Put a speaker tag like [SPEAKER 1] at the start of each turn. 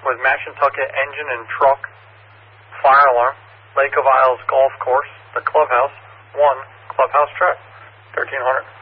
[SPEAKER 1] with Mashantucket engine and truck, fire alarm, Lake of Isles golf course, the clubhouse, 1 clubhouse track, 1300.